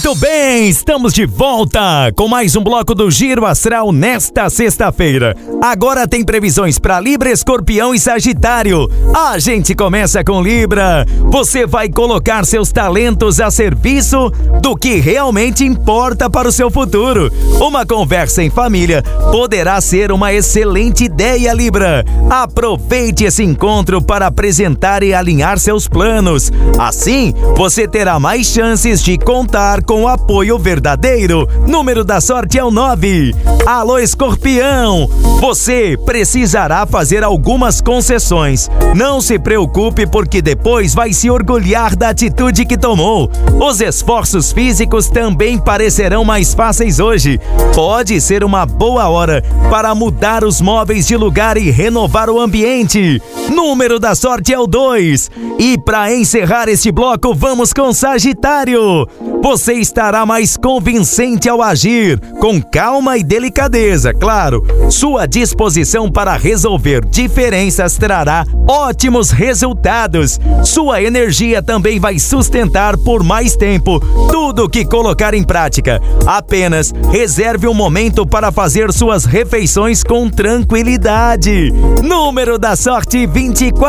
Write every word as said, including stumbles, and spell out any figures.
Muito bem, estamos de volta com mais um bloco do Giro Astral nesta sexta-feira. Agora tem previsões para Libra, Escorpião e Sagitário. A gente começa com Libra. Você vai colocar seus talentos a serviço do que realmente importa para o seu futuro. Uma conversa em família poderá ser uma excelente ideia, Libra. Aproveite esse encontro para apresentar e alinhar seus planos. Assim, você terá mais chances de contar com o apoio verdadeiro. Número da sorte é o nove. Alô, Escorpião! Você precisará fazer algumas concessões. Não se preocupe, porque depois vai se orgulhar da atitude que tomou. Os esforços físicos também parecerão mais fáceis hoje. Pode ser uma boa hora para mudar os móveis de lugar e renovar o ambiente. Número da sorte é o dois. E para encerrar este bloco, vamos com Sagitário. Você estará mais convincente ao agir, com calma e delicadeza, claro. Sua disposição para resolver diferenças trará ótimos resultados. Sua energia também vai sustentar por mais tempo tudo que colocar em prática. Apenas reserve um momento para fazer suas refeições com tranquilidade. Número da sorte vinte e quatro.